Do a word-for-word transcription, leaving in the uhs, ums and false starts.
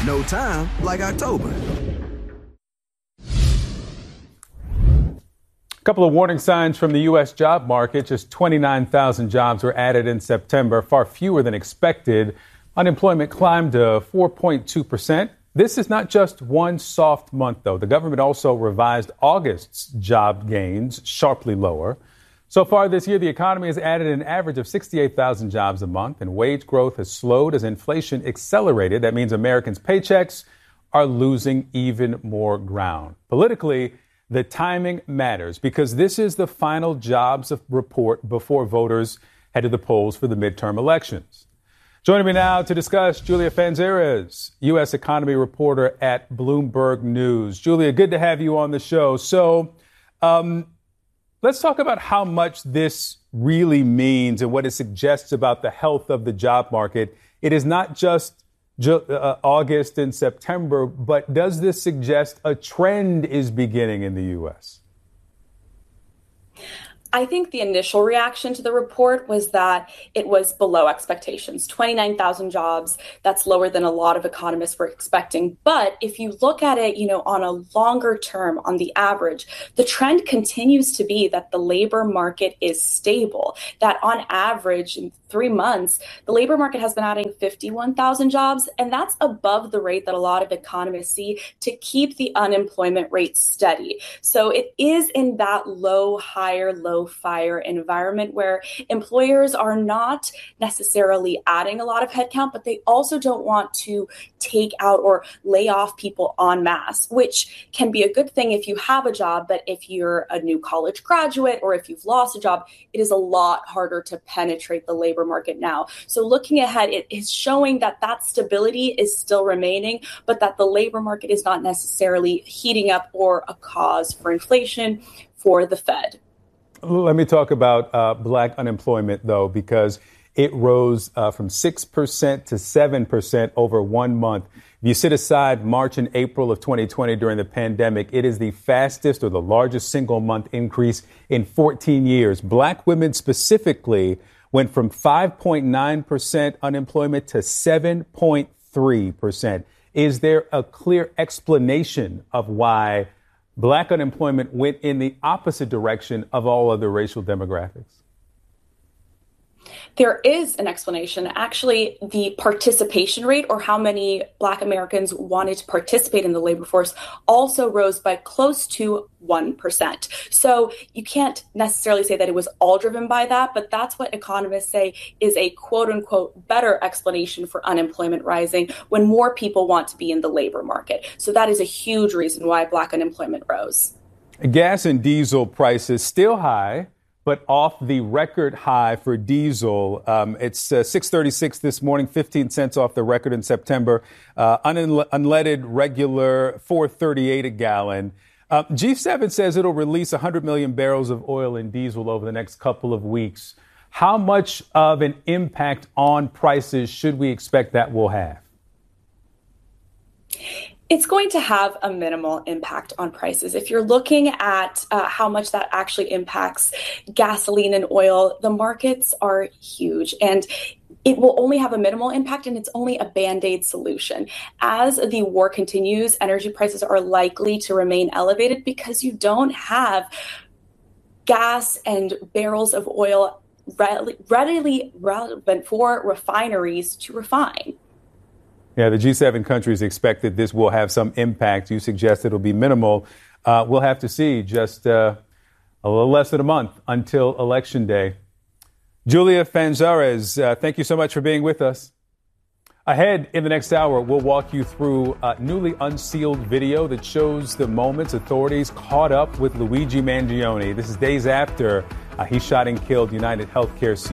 No time like October. A couple of warning signs from the U S job market. Just twenty-nine thousand jobs were added in September, far fewer than expected. Unemployment climbed to four point two percent. This is not just one soft month, though. The government also revised August's job gains sharply lower. So far this year, the economy has added an average of sixty-eight thousand jobs a month, and wage growth has slowed as inflation accelerated. That means Americans' paychecks are losing even more ground. Politically, the timing matters because this is the final jobs report before voters head to the polls for the midterm elections. Joining me now to discuss, Julia Fanzares, U S economy reporter at Bloomberg News. Julia, good to have you on the show. So um, let's talk about how much this really means and what it suggests about the health of the job market. It is not just ju- uh, August and September, but does this suggest a trend is beginning in the U S? I think the initial reaction to the report was that it was below expectations. twenty-nine thousand jobs, that's lower than a lot of economists were expecting. But if you look at it, you know, on a longer term, on the average, the trend continues to be that the labor market is stable, that on average in three months, the labor market has been adding fifty-one thousand jobs, and that's above the rate that a lot of economists see to keep the unemployment rate steady. So it is in that low, higher, low fire environment where employers are not necessarily adding a lot of headcount, but they also don't want to take out or lay off people en masse, which can be a good thing if you have a job. But if you're a new college graduate or if you've lost a job, it is a lot harder to penetrate the labor market now. So looking ahead, it is showing that that stability is still remaining, but that the labor market is not necessarily heating up or a cause for inflation for the Fed. Let me talk about uh, black unemployment, though, because it rose uh, from six percent to seven percent over one month. If you set aside March and April of twenty twenty during the pandemic, it is the fastest or the largest single month increase in fourteen years. Black women specifically went from five point nine percent unemployment to seven point three percent. Is there a clear explanation of why black unemployment went in the opposite direction of all other racial demographics? There is an explanation. Actually, the participation rate, or how many Black Americans wanted to participate in the labor force, also rose by close to one percent. So you can't necessarily say that it was all driven by that, but that's what economists say is a quote unquote better explanation for unemployment rising when more people want to be in the labor market. So that is a huge reason why Black unemployment rose. Gas and diesel prices still high, but off the record high for diesel. Um, it's uh, six thirty-six this morning, fifteen cents off the record in September. Uh, unle- unleaded regular four thirty-eight a gallon. Uh, G seven says it'll release one hundred million barrels of oil and diesel over the next couple of weeks. How much of an impact on prices should we expect that will have? It's going to have a minimal impact on prices. If you're looking at uh, how much that actually impacts gasoline and oil, the markets are huge and it will only have a minimal impact, and it's only a Band-Aid solution. As the war continues, energy prices are likely to remain elevated because you don't have gas and barrels of oil readily, readily relevant for refineries to refine. Yeah, the G seven countries expect that this will have some impact. You suggest it'll be minimal. Uh, we'll have to see. Just uh, a little less than a month until Election Day. Julia Fanzares, uh, thank you so much for being with us. Ahead in the next hour, we'll walk you through a newly unsealed video that shows the moments authorities caught up with Luigi Mangione. This is days after uh, he shot and killed United Healthcare